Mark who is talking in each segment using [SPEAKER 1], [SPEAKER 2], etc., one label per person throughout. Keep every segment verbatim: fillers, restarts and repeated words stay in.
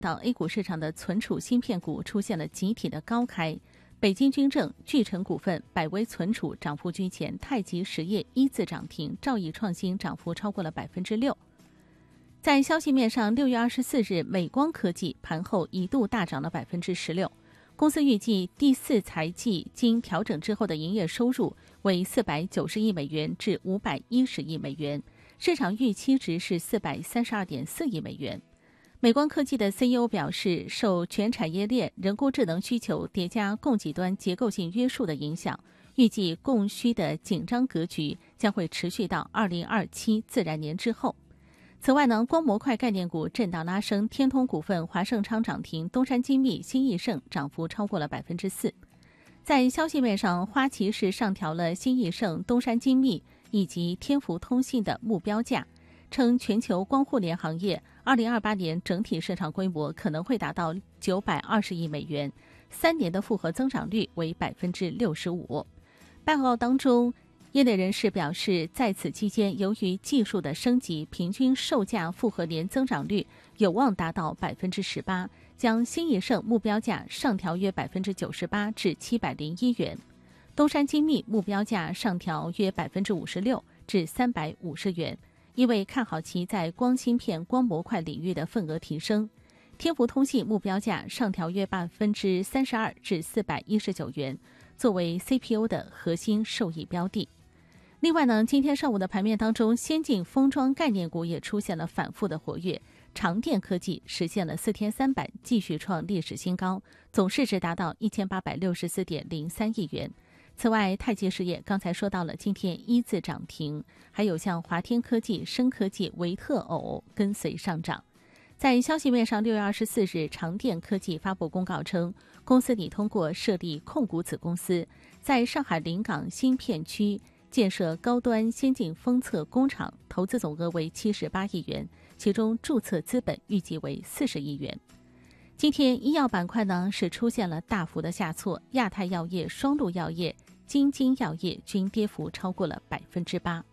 [SPEAKER 1] 到 A 股市场的存储芯片股出现了集体的高开，北京军政、聚成股份、百威存储涨幅居前，太极实业依次涨停，兆易创新涨幅超过了百分之六。在消息面上，六月二十四日，美光科技盘后一度大涨了百分之十六。公司预计第四财季经调整之后的营业收入为四百九十亿美元至五百一十亿美元，市场预期值是四百三十二点四亿美元。美光科技的 C E O 表示，受全产业链人工智能需求叠加供给端结构性约束的影响，预计供需的紧张格局将会持续到二零二七自然年之后。此外呢，光模块概念股震荡拉升，天通股份、华盛昌涨停，东山精密、新易盛涨幅超过了百分之四。在消息面上，花旗是上调了新易盛、东山精密以及天福通信的目标价，称全球光互联行业二零二八年整体市场规模可能会达到九百二十亿美元，三年的复合增长率为百分之六十五。报告当中，业内人士表示，在此期间，由于技术的升级，平均售价复合年增长率有望达到百分之十八，将新易盛目标价上调约百分之九十八至七百零一元，东山精密目标价上调约百分之五十六至三百五十元，因为看好其在光芯片、光模块领域的份额提升。天福通信目标价上调约百分之三十二至四百一十九元，作为 C P O 的核心受益标的。另外呢，今天上午的盘面当中，先进封装概念股也出现了反复的活跃，长电科技实现了四天三板，继续创历史新高，总市值达到一千八百六十四点零三亿元。此外，太极实业刚才说到了，今天依次涨停，还有像华天科技、深科技、维特偶跟随上涨。在消息面上，六月二十四日，长电科技发布公告称，公司拟通过设立控股子公司，在上海临港新片区建设高端先进封测工厂，投资总额为七十八亿元，其中注册资本预计为四十亿元。今天医药板块呢是出现了大幅的下挫，亚太药业、双鹿药业、京津药业均跌幅超过了百分之八。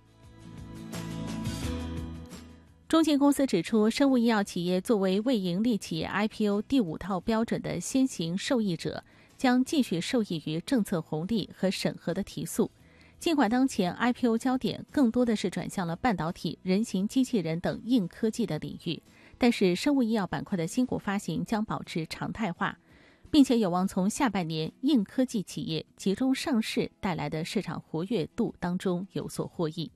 [SPEAKER 1] 中金公司指出，生物医药企业作为未盈利企业 I P O 第五套标准的先行受益者，将继续受益于政策红利和审核的提速。尽管当前 I P O 焦点更多的是转向了半导体、人形机器人等硬科技的领域，但是生物医药板块的新股发行将保持常态化，并且有望从下半年硬科技企业集中上市带来的市场活跃度当中有所获益。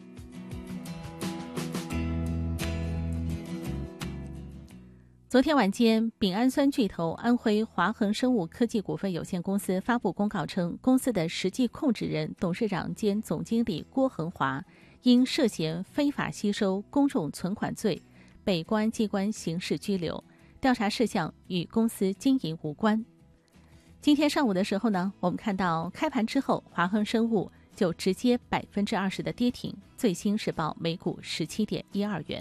[SPEAKER 1] 昨天晚间，丙氨酸巨头安徽华恒生物科技股份有限公司发布公告称，公司的实际控制人、董事长兼总经理郭恒华因涉嫌非法吸收公众存款罪，被公安机关刑事拘留，调查事项与公司经营无关。今天上午的时候呢，我们看到开盘之后，华恒生物就直接百分之二十的跌停，最新是报每股十七点一二元。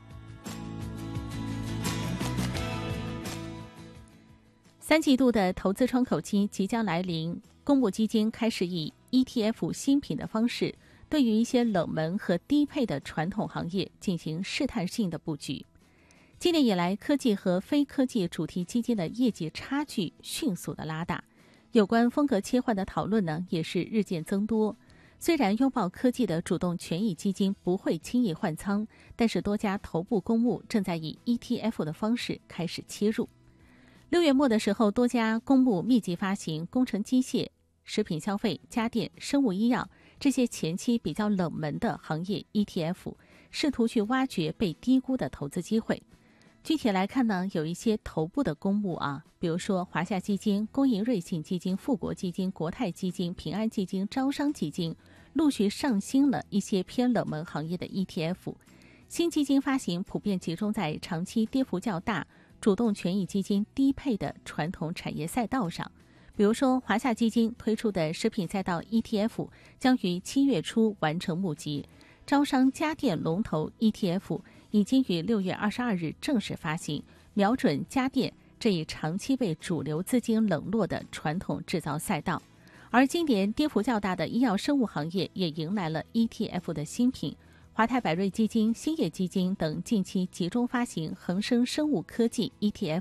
[SPEAKER 1] 三季度的投资窗口期即将来临，公募基金开始以 E T F 新品的方式，对于一些冷门和低配的传统行业进行试探性的布局。今年以来，科技和非科技主题基金的业绩差距迅速的拉大，有关风格切换的讨论呢，也是日渐增多。虽然拥抱科技的主动权益基金不会轻易换仓，但是多家头部公募正在以 E T F 的方式开始切入。六月末的时候，多家公募密集发行工程机械、食品消费、家电、生物医药这些前期比较冷门的行业 E T F， 试图去挖掘被低估的投资机会。具体来看呢，有一些头部的公募啊，比如说华夏基金、工银瑞信基金、富国基金、国泰基金、平安基金、招商基金陆续上新了一些偏冷门行业的 E T F。 新基金发行普遍集中在长期跌幅较大、主动权益基金低配的传统产业赛道上，比如说华夏基金推出的食品赛道 E T F 将于七月初完成募集，招商家电龙头 E T F 已经于六月二十二日正式发行，瞄准家电这一长期被主流资金冷落的传统制造赛道。而今年跌幅较大的医药生物行业也迎来了 E T F 的新品， 华泰柏瑞基金、兴业基金等近期集中发行恒生生物科技 E T F。